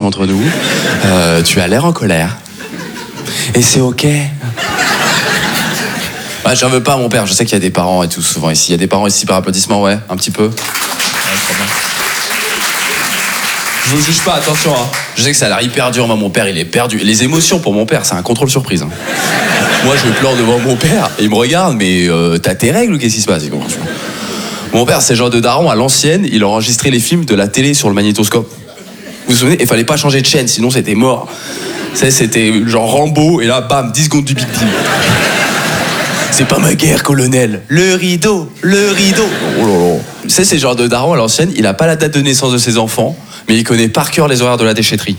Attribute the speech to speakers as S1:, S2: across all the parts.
S1: entre nous. Tu as l'air en colère. Et c'est ok. Ah, j'en veux pas à mon père, je sais qu'il y a des parents et tout souvent ici. Il y a des parents ici par applaudissement, ouais, un petit peu. Ouais, très bien. Je vous juge pas, attention, hein. Je sais que ça a l'air hyper dur, moi mon père il est perdu. Les émotions pour mon père, c'est un contrôle surprise. Hein. Moi je pleure devant mon père, et il me regarde, mais t'as tes règles ou qu'est-ce qui se passe? Mon père, c'est le genre de daron à l'ancienne, il enregistrait les films de la télé sur le magnétoscope. Vous vous souvenez? Il fallait pas changer de chaîne, sinon c'était mort. C'était genre Rambo, et là, bam, 10 secondes du Big Deal. C'est pas ma guerre, colonel. Le rideau, le rideau. Oh là là. Tu sais, c'est le genre de daron à l'ancienne, il a pas la date de naissance de ses enfants, mais il connaît par cœur les horaires de la déchetterie.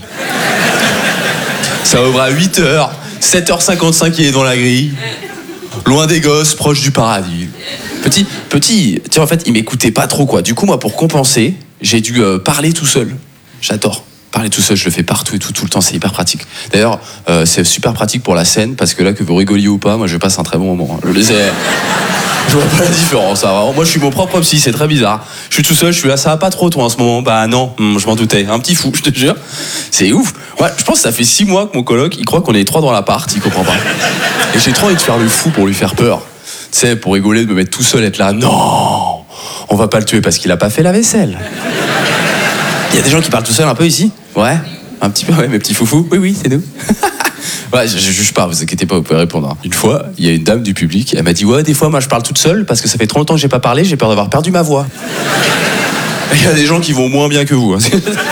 S1: Ça ouvre à 8h, 7h55 il est dans la grille. Loin des gosses, proche du paradis. Petit, tiens, en fait, il m'écoutait pas trop, quoi. Du coup, moi, pour compenser, j'ai dû parler tout seul. J'adore. Parler tout seul, je le fais partout et tout le temps, c'est hyper pratique. D'ailleurs, c'est super pratique pour la scène, parce que là, que vous rigoliez ou pas, moi, je passe un très bon moment. Je vois pas la différence, hein, vraiment. Moi, je suis mon propre psy, c'est très bizarre. Je suis tout seul, je suis là, ça va pas trop, toi, en ce moment. Bah non, je m'en doutais. Un petit fou, je te jure. C'est ouf. Ouais, je pense que ça fait 6 mois que mon coloc, il croit qu'on est les 3 dans l'appart, il comprend pas. Et j'ai trop envie de faire le fou pour lui faire peur. Tu sais, pour rigoler, de me mettre tout seul, être là, non, on va pas le tuer parce qu'il a pas fait la vaisselle. Il y a des gens qui parlent tout seul un peu ici? Ouais, un petit peu, ouais, mes petits foufous. Oui, c'est nous. Ouais, je juge pas, vous inquiétez pas, vous pouvez répondre. Hein. Une fois, il y a une dame du public, elle m'a dit, ouais, des fois, moi, je parle toute seule parce que ça fait trop longtemps que j'ai pas parlé, j'ai peur d'avoir perdu ma voix. Il y a des gens qui vont moins bien que vous. Hein.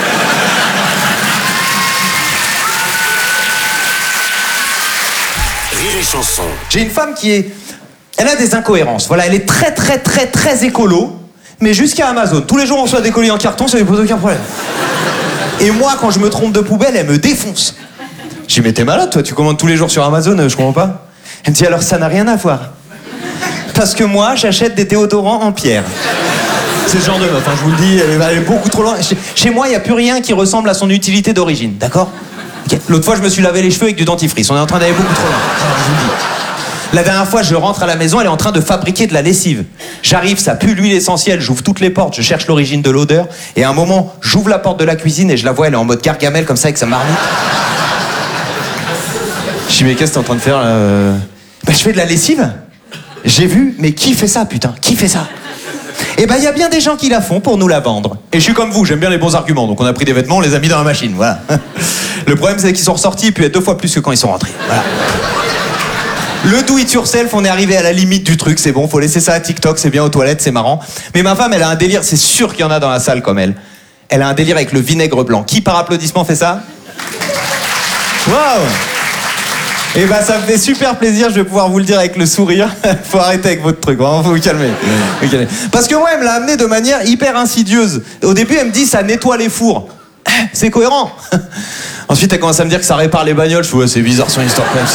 S2: J'ai une femme qui est... Elle a des incohérences. Voilà, elle est très écolo, mais jusqu'à Amazon. Tous les jours, on reçoit des colis en carton, ça lui pose aucun problème. Et moi, quand je me trompe de poubelle, elle me défonce. Je dis, mais t'es malade, toi, tu commandes tous les jours sur Amazon, je comprends pas. Elle me dit, alors ça n'a rien à voir. Parce que moi, j'achète des déodorants en pierre. C'est ce genre de meuf, hein, je vous le dis, elle est beaucoup trop loin. Chez moi, il n'y a plus rien qui ressemble à son utilité d'origine, d'accord? Okay. L'autre fois, je me suis lavé les cheveux avec du dentifrice. On est en train d'aller beaucoup trop loin. Alors, je vous le dis. La dernière fois, je rentre à la maison, elle est en train de fabriquer de la lessive. J'arrive, ça pue l'huile essentielle, j'ouvre toutes les portes, je cherche l'origine de l'odeur. Et à un moment, j'ouvre la porte de la cuisine et je la vois, elle est en mode Gargamel, comme ça, avec sa marmite. Je dis, mais qu'est-ce que t'es en train de faire là? Bah, je fais de la lessive. J'ai vu, mais qui fait ça, putain? Qui fait ça? Eh ben, il y a bien des gens qui la font pour nous la vendre. Et je suis comme vous, j'aime bien les bons arguments. Donc on a pris des vêtements, on les a mis dans la machine, voilà. Le problème, c'est qu'ils sont ressortis et puis 2 fois plus que quand ils sont rentrés. Voilà. Le do it yourself, on est arrivé à la limite du truc, c'est bon, faut laisser ça à TikTok, c'est bien aux toilettes, c'est marrant. Mais ma femme, elle a un délire, c'est sûr qu'il y en a dans la salle comme elle. Elle a un délire avec le vinaigre blanc. Qui par applaudissement fait ça? Waouh! Et bah ça me fait super plaisir, je vais pouvoir vous le dire avec le sourire. Faut arrêter avec votre truc, vraiment, faut vous calmer. Parce que moi, elle me l'a amené de manière hyper insidieuse. Au début, elle me dit, ça nettoie les fours. C'est cohérent. Ensuite, elle commence à me dire que ça répare les bagnoles. Je fais, ouais, c'est bizarre son histoire quand même.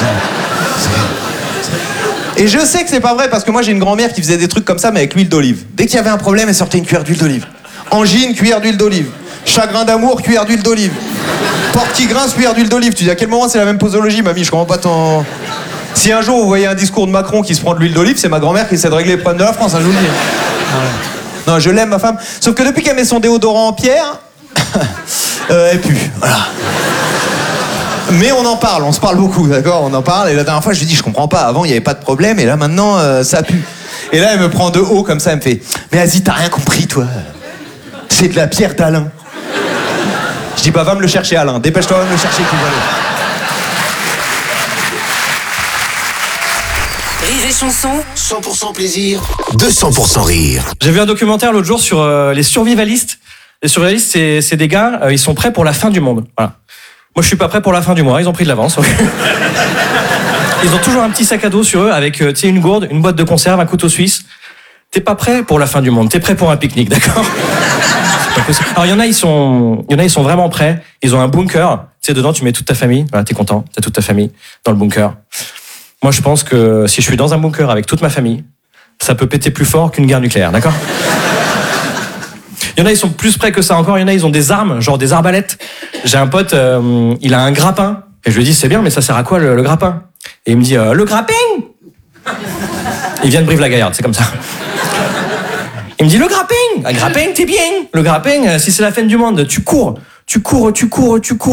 S2: Et je sais que c'est pas vrai parce que moi j'ai une grand-mère qui faisait des trucs comme ça mais avec l'huile d'olive. Dès qu'il y avait un problème, elle sortait une cuillère d'huile d'olive. Angine, cuillère d'huile d'olive. Chagrin d'amour, cuillère d'huile d'olive. Porte qui grince, cuillère d'huile d'olive. Tu dis à quel moment c'est la même posologie, mamie? Je comprends pas ton... Si un jour vous voyez un discours de Macron qui se prend de l'huile d'olive, c'est ma grand-mère qui essaie de régler les problèmes de la France, hein, je vous le dis. Non, je l'aime ma femme. Sauf que depuis qu'elle met son déodorant en pierre, elle pue. Voilà. Mais on en parle, on se parle beaucoup, d'accord? On en parle, et la dernière fois, je lui dis, je comprends pas, avant, il n'y avait pas de problème, et là, maintenant, ça pue. Et là, elle me prend de haut, comme ça, elle me fait, mais vas-y, t'as rien compris, toi. C'est de la pierre d'Alain. Je dis, bah, va me le chercher, Alain. Dépêche-toi, va me le chercher, tu vas aller.
S3: Rire et chanson,
S4: 100% plaisir, 200% rire.
S5: J'ai vu un documentaire l'autre jour sur les survivalistes. Les survivalistes, c'est des gars, ils sont prêts pour la fin du monde. Voilà. Moi, je suis pas prêt pour la fin du mois. Ils ont pris de l'avance. Ils ont toujours un petit sac à dos sur eux avec, tu sais, une gourde, une boîte de conserve, un couteau suisse. T'es pas prêt pour la fin du monde. T'es prêt pour un pique-nique, d'accord? Alors, il y en a, ils sont vraiment prêts. Ils ont un bunker. Tu sais, dedans, tu mets toute ta famille. Voilà, t'es content. T'as toute ta famille dans le bunker. Moi, je pense que si je suis dans un bunker avec toute ma famille, ça peut péter plus fort qu'une guerre nucléaire, d'accord? Il y en a, ils sont plus près que ça encore. Il y en a, ils ont des armes, genre des arbalètes. J'ai un pote, il a un grappin. Et je lui dis, c'est bien, mais ça sert à quoi le grappin? Et il me dit, le grappin? Il vient de Brive-la-Gaillarde, c'est comme ça. Il me dit, le grappin? Un grappin, t'es bien. Le grappin, si c'est la fin du monde, tu cours.